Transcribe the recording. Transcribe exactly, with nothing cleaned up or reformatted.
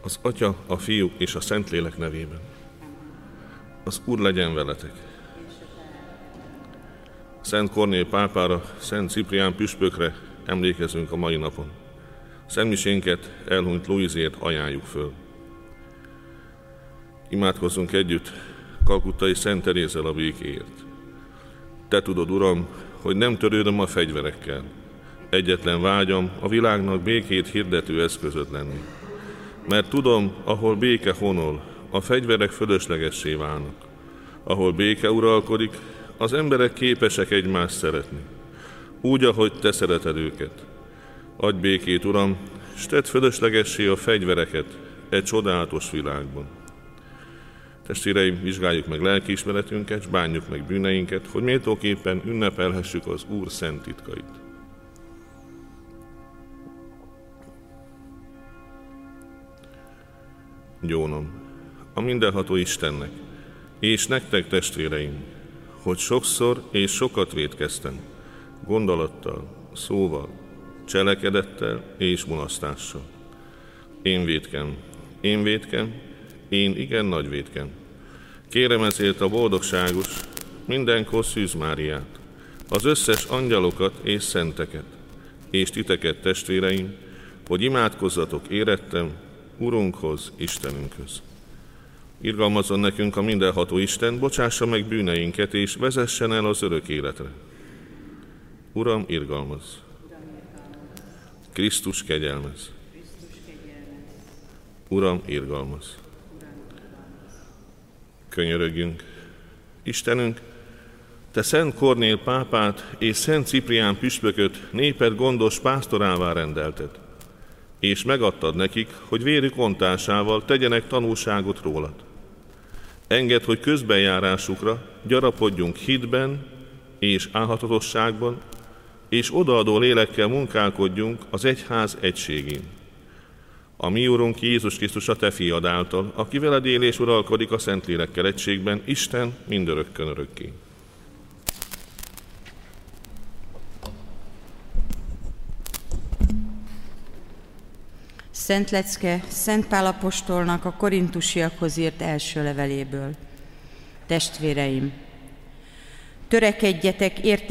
Az Atya, a Fiú és a Szentlélek nevében. Az Úr legyen veletek. Szent Kornél pápára, Szent Ciprián püspökre emlékezünk a mai napon. Szentmisénket elhunyt Louisért ajánljuk föl. Imádkozzunk együtt kalkuttai Szent Terézzel a békéért. Te tudod, Uram, hogy nem törődöm a fegyverekkel. Egyetlen vágyam a világnak békét hirdető eszközöd lenni. Mert tudom, ahol béke honol, a fegyverek fölöslegessé válnak. Ahol béke uralkodik, az emberek képesek egymást szeretni. Úgy, ahogy te szereted őket. Adj békét, Uram, s tedd fölöslegessé a fegyvereket egy csodálatos világban. Testvéreim, vizsgáljuk meg lelkiismeretünket, s bánjuk meg bűneinket, hogy méltóképpen ünnepelhessük az Úr szent titkait. Gyónom a mindenható Istennek, és nektek, testvéreim, hogy sokszor és sokat vétkeztem, gondolattal, szóval, cselekedettel és mulasztással. Én vétkem, én vétkem, én igen nagy vétkem. Kérem ezért a boldogságos, mindenkor Szűz Máriát, az összes angyalokat és szenteket, és titeket, testvéreim, hogy imádkozzatok érettem Urunkhoz, Istenünkhöz. Irgalmazzon nekünk a mindenható Isten, bocsássa meg bűneinket, és vezessen el az örök életre. Uram, irgalmazz! Krisztus, kegyelmez! Uram, irgalmazz! Könyörögjünk! Istenünk, te Szent Kornél pápát és Szent Ciprián püspököt néped gondos pásztorává rendelted, és megadtad nekik, hogy vérük ontásával tegyenek tanúságot rólad. Engedd, hogy közbenjárásukra gyarapodjunk hitben és álhatatosságban, és odaadó lélekkel munkálkodjunk az egyház egységén. A mi Úrunk Jézus Krisztus a te fiad által, aki veled él és uralkodik a Szentlélekkel egységben, Isten mindörökkön örökké. Szent lecke Szent Pál apostolnak a korintusiakhoz írt első leveléből. Testvéreim, törekedjetek értékesíteni